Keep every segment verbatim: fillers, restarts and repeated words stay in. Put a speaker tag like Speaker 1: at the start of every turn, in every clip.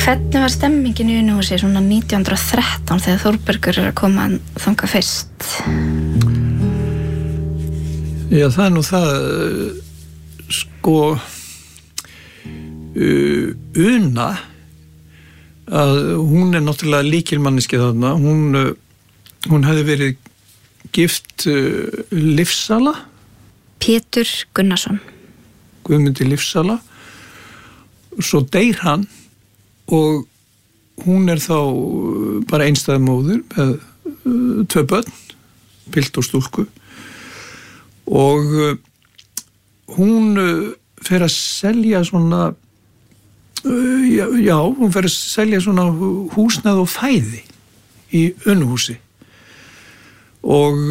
Speaker 1: Hvernig var stemmingin í Unuhúsi svona nítján hundruð og þrettán þegar Þórbergur er að koma þangað fyrst?
Speaker 2: Já, það er nú það, sko, Una, að hún er náttúrulega lykilmanniski þarna, hún, hún hefði verið gift Lífsala.
Speaker 1: Pétur Gunnarsson.
Speaker 2: Guðmundi Lífsala. Svo deyr hann og hún er þá bara einstæð móðir með tvö börn, pilt og stúlku. Og hún fer að selja svona, já, já, hún fer að selja svona húsnæði og fæði í Unuhúsi. Og,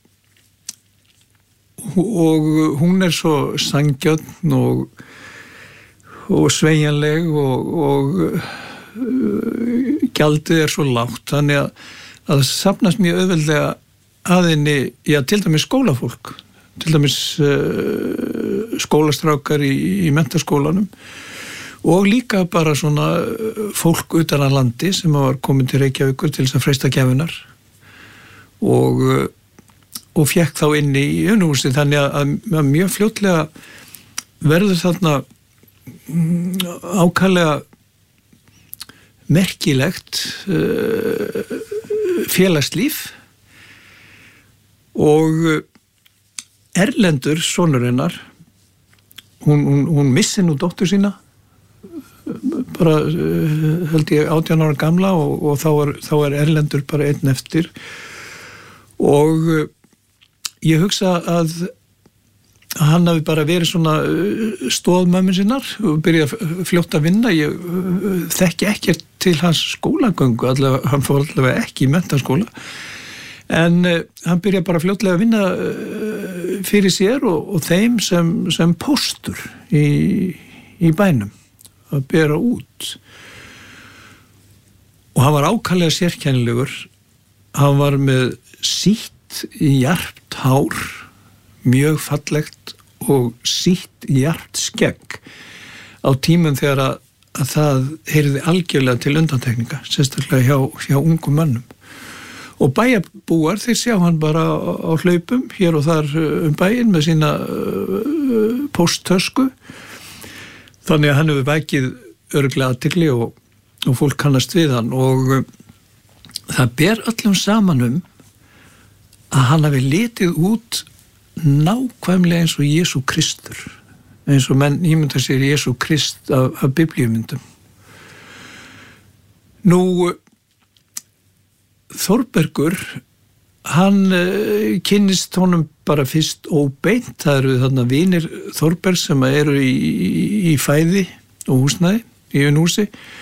Speaker 2: og hún er svo sanngjarn og, og sveigjanleg og, og uh, gjaldið er svo lágt, þannig að, að það safnast mjög auðveldlega að henni, já, til dæmis skólafólk, til dæmis uh, skólastrákar í, í menntaskólanum og líka bara svona fólk utan að landi sem var komin til Reykjavíkur til þess að freista gæfunar og, og fékk þá inn í Unuhúsi, þannig að, að mjög fljótlega verður þarna ákaflega merkilegt uh, félagslíf og Erlendur, sonur hennar, hún, hún, hún missi nú dóttur sína, bara held ég átján ára gamla og, og þá, er, þá er Erlendur bara einn eftir og ég hugsa að hann hafi bara verið svona stoðmömmu sinnar og byrjaði fljótt að vinna. Ég þekki ekkert til hans skólagöngu, allavega, hann fór allavega ekki í menntaskóla. En uh, hann byrja bara fljótlega að vinna uh, fyrir sér og, og þeim sem, sem póstur í, í bænum að bera út. Og hann var ákaflega sérkennilegur. Hann var með sítt jarpt hár, mjög fallegt og sítt jarpt skegg á tímum þegar að, að það heyrði algjörlega til undantekninga, sérstaklega hjá, hjá ungum mönnum. Og bæjarbúar, þeir sjá hann bara á hlaupum hér og þar um bæinn með sína uh, pósttösku. Þannig að hann hefur vækið örugglega athygli og, og fólk kannast við hann. Og uh, það ber öllum saman um að hann hafi litið út nákvæmlega eins og Jesú Kristur. Eins og menn ímynda sér Jesú Krist af, af biblíumyndum. Nú... Þórbergur, hann uh, kynnist honum bara fyrst óbeint, það eru þarna vinir Þórberg sem eru í, í, í fæði og húsnæði í Unuhúsi,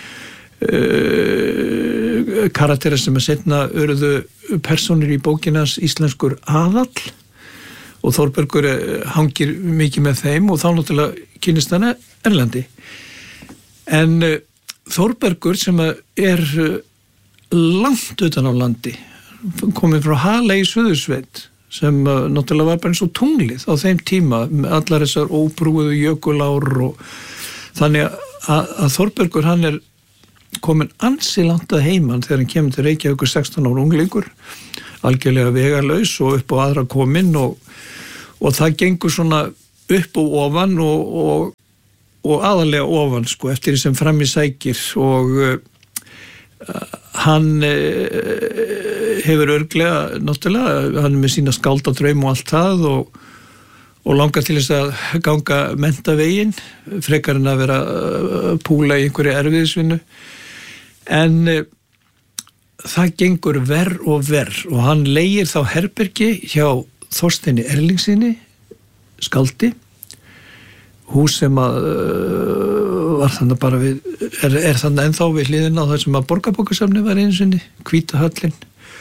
Speaker 2: uh, karakterar sem að setna urðu persónur í bókinans íslenskur aðall og Þórbergur hangir mikið með þeim og þá náttúrulega kynnist hann Erlendi. En uh, Þórbergur sem er uh, langt utan á landi, komið frá Hala í Suðursveit sem uh, náttúrulega var bara eins og tunglið á þeim tíma með allar þessar óbrúuðu jökulár og þannig að, að Þórbergur hann er komin ansi langt að heiman þegar hann kemur til Reykjavíkur sextán ára unglingur, algjörlega vegarlaus og upp á aðra kominn og, og það gengur svona upp og ofan og, og, og aðalega ofan sko eftir því sem fram í sækir og uh, hann eh, hefur örglega, náttúrulega, hann er með sína skáldadraum og allt það og, og langar til þess að ganga menntaveginn, frekar en að vera að púla í einhverju erfiðisvinnu. En eh, það gengur verr og verr og hann leigir þá herbergi hjá Þorsteini Erlingsinni, skáldi, hús sem að uh, var þannig bara við, er, er þannig ennþá við hliðina á það sem að Borgarbókasafni var einu sinni, Hvíta höllin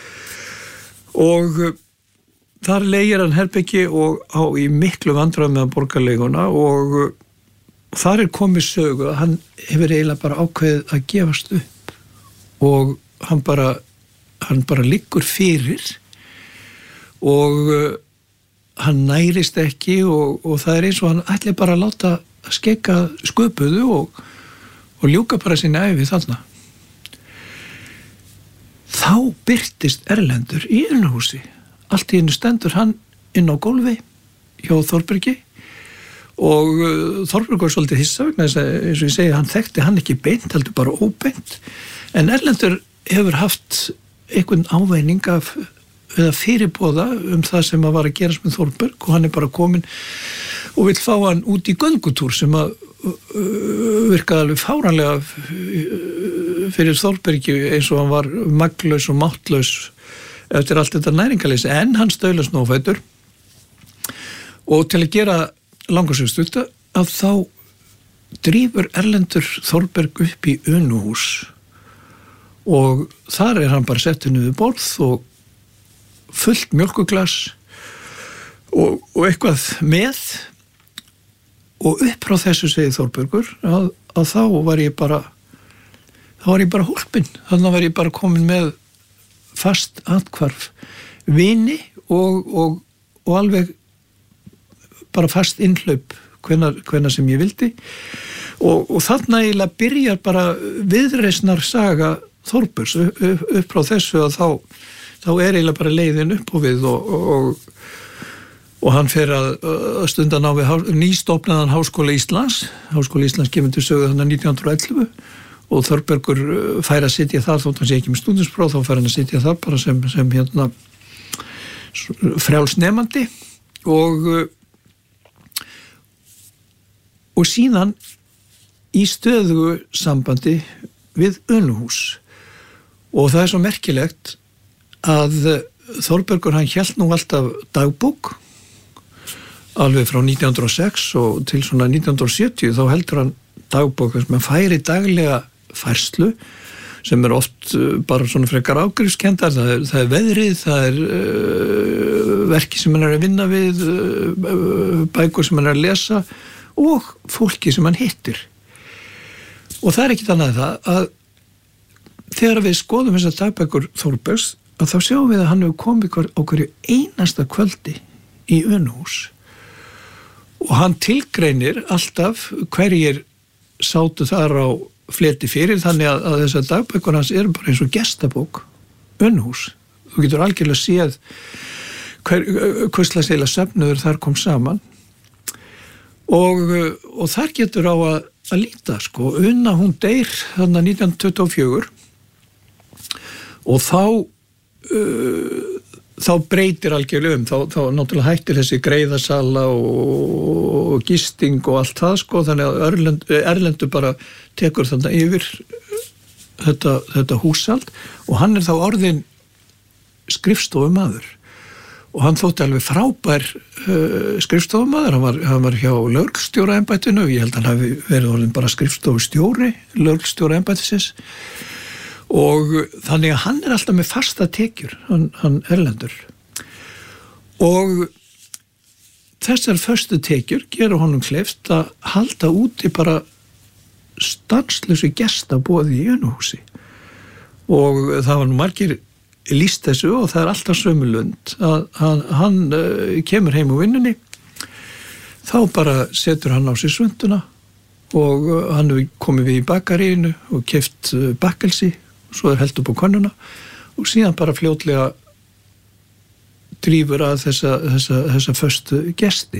Speaker 2: og uh, þar leigir hann herbyggi og á í miklu vandræðum með borgarleiguna og uh, þar er komið sögu að hann hefur eiginlega bara ákveðið að gefast upp og hann bara hann bara liggur fyrir og uh, hann nærist ekki og, og það er eins og hann ætli bara að láta skegga sköpuðu og, og ljúka bara sinni ævi þarna. Þá birtist Erlendur í Unuhúsi. Allt í einu stendur hann inn á gólfi hjá Þórbergi og Þórbergur var svolítið hissa vegna þess að, eins og ég segi, hann þekkti hann ekki beint, heldur bara óbeint, en Erlendur hefur haft einhvern ávæning af eða fyrirboða um það sem að var að gerast með Þórberg og hann er bara kominn og vill fá hann út í göngutúr sem að virkaði alveg fáránlega fyrir Þórbergi eins og hann var maglaus og máttlaus eftir allt þetta næringaleysi, en hann staula snófætur og til að gera langarsögstutta að þá drífur Erlendur Þórberg upp í Unuhús og þar er hann bara settið niður borð og fullt mjólkuglas og, og eitthvað með og upp frá þessu segir Þórbergur að, að þá var ég bara þá var ég bara hólpinn, þannig var ég bara komin með fast athvarf vini og, og, og alveg bara fast innhlaup hvenær, hvenær sem ég vildi og, og þarna eiginlega byrjar bara viðreisnar saga Þórbergs upp, upp frá þessu að þá, þá er eiginlega bara leiðin upp á við og, og, og hann fer að, að stunda ná við nýstofnaðan Háskóla Íslands. Háskóla Íslands kemur til sögu þannig nítján hundruð og ellefu og Þórbergur fær að sitja þar þótt hann sé ekki með stúdentspróf, þá fær hann að sitja þar bara sem, sem hérna frjálsnemandi og og síðan í stöðugu sambandi við Unuhús og það er svo merkilegt að Þórbergur hann hélt nú alltaf dagbók alveg frá nítján hundruð og sex og til svona nítján hundruð og sjötíu þá heldur hann dagbók sem hann færi daglega færslu sem er oft bara svona frekar ágrifskendar, það er, það er veðrið, það er uh, verki sem hann er að vinna við, uh, bækur sem hann er að lesa og fólki sem hann hittir. Og það er ekkit annað það að þegar við skoðum þessar dagbækur Þórbergs að þá sjáum við að hann hefur komið hver, á hverju einasta kvöldi í Unuhús og hann tilgreinir alltaf hverjir sátu þar á fleti fyrir þannig að, að þessar dagbækur hans eru bara eins og gestabók Unuhús. Þú getur algjörlega séð hver, hverslega seila söfnuður þar kom saman og, og þar getur á að, að líta sko. Una hún deyr þannig nítján hundruð tuttugu og fjögur og þá uh, þá breytir algjörlega um þá, þá náttúrulega hættir þessi greiðasala og, og gisting og allt það sko, þannig að Erlend, Erlendur bara tekur þannig yfir þetta, þetta húsald og hann er þá orðin skrifstofumaður og hann þótti alveg frábær uh, skrifstofumaður, hann var, hann var hjá lögreglustjóraembættinu, ég held að hann hafi verið orðin bara skrifstofustjóri lögreglustjóraembættisins og þannig að hann er alltaf með fasta tekjur, hann, hann Erlendur og þessar föstu tekjur gera honum kleift að halda úti bara stanslausu gestaboði í Unuhúsi og það var nú margir lýst þessu og það er alltaf sömu lund að hann, hann uh, kemur heim úr vinnunni þá bara setur hann á sig svönduna og uh, hann hefur komið við í bakaríinu og keypt uh, bakkelsi svo er heldur upp á könnuna og síðan bara fljótlega drífur að þessa, þessa, þessa föstu gesti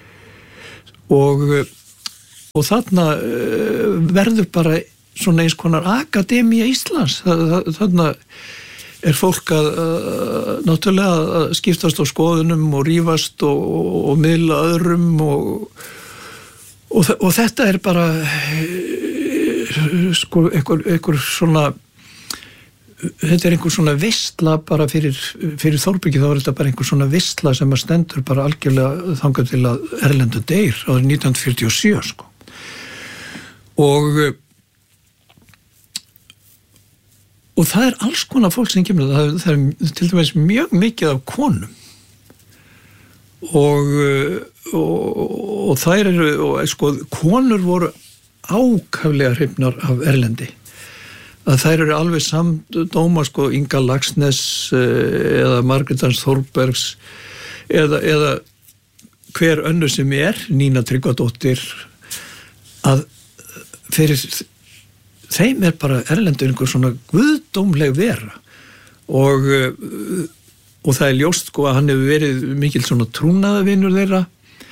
Speaker 2: og, og þarna verður bara svona eins konar akademía Íslands, þarna er fólk að, að náttúrulega að skiptast á skoðunum og rífast og, og, og miðla öðrum og, og, og þetta er bara sko einhver, einhver svona þetta er einhver svona veistla bara fyrir, fyrir Þórbergi, þá er þetta bara einhver svona veistla sem að stendur bara algjörlega þangað til að Erlendur deyr árið nítján hundruð fjörutíu og sjö sko. Og og það er alls konar fólk sem kemur, það, það er til dæmis mjög mikið af konum og, og, og þær eru, og sko, konur voru ákaflega hrifnar af Erlendi. Að þær eru alveg samdóma, sko, Inga Laxness eða Margrét Hans Þórbergs eða, eða hver önnur sem er, Nína Tryggvadóttir, að fyrir þeim er bara erlendur einhver svona guðdómleg vera og, og það er ljóst sko að hann hefur verið mikil svona trúnaðavinur þeirra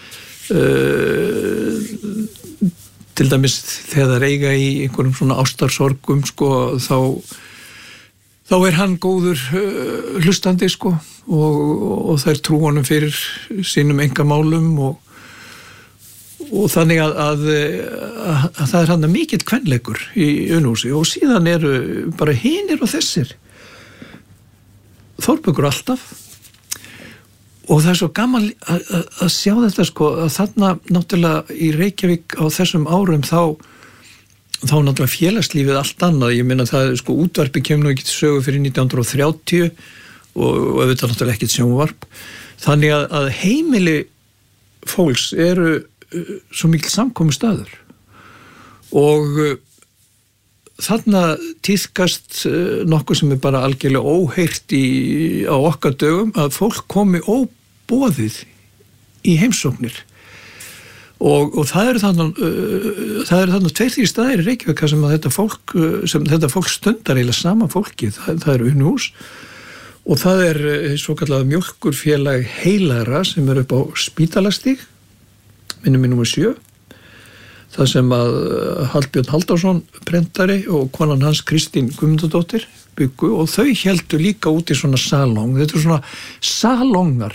Speaker 2: uh, til dæmis þegar það eiga í einhverjum svona ástarsorgum sko þá þá er hann góður uh, hlustandi sko og, og þær trú honum fyrir sínum engamálum og og þannig að, að, að, að það er hann mikill kvenleikur í Unuhúsi og síðan eru bara hinir og þessir Þórbergur alltaf og það er svo gaman að, að, að sjá þetta sko að þarna náttúrulega í Reykjavík á þessum árum þá þá náttúrulega félagslífið allt annað, ég meina það sko útvarpi kemur nú ekki til sögu fyrir nítján hundruð og þrjátíu og, og auðvitað náttúrulega ekkert sjónvarp þannig að, að heimili fólks eru svo mikil samkomu staður og uh, þarna tíðkast uh, nokkuð sem er bara algjörlega óheyrt í, á okkar dögum að fólk komi óboðið í heimsóknir og, og það eru þannig uh, það eru þannig tveir því staðir í Reykjavík sem að þetta fólk uh, sem þetta fólk stundar eiginlega sama fólki, það, það eru Unuhús og það er uh, svo kallað mjólkurfélag heilagra sem er upp á Spítalastíg minnum í númer sjö það sem að Hallbjörn Halldórsson prentari og konan hans Kristín Guðmundardóttir byggu og þau héldu líka út í svona salong þetta er svona salongar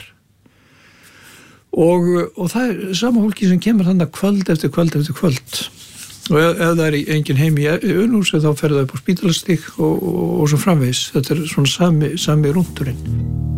Speaker 2: og, og það er sama fólki sem kemur þannig kvöld eftir kvöld eftir kvöld og ef, ef það er engin heim í Unuhúsi þá fer það upp á Spítalastíg og, og, og svo framvegis þetta er svona sami, sami rúndurinn